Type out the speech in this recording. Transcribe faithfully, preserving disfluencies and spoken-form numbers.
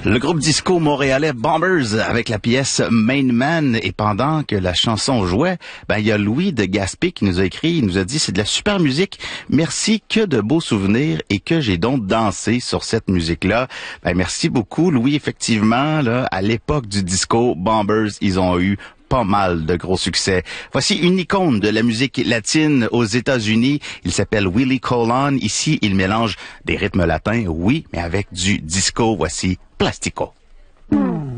Le groupe disco montréalais Bombers avec la pièce Main Man. Et pendant que la chanson jouait, ben il y a Louis de Gaspé qui nous a écrit, il nous a dit c'est de la super musique. Merci, que de beaux souvenirs et que j'ai donc dansé sur cette musique-là. Ben merci beaucoup Louis. Effectivement, là, à l'époque du disco, Bombers, ils ont eu pas mal de gros succès. Voici une icône de la musique latine aux États-Unis. Il s'appelle Willie Colon. Ici, il mélange des rythmes latins, oui, mais avec du disco. Voici Plastico. Mm.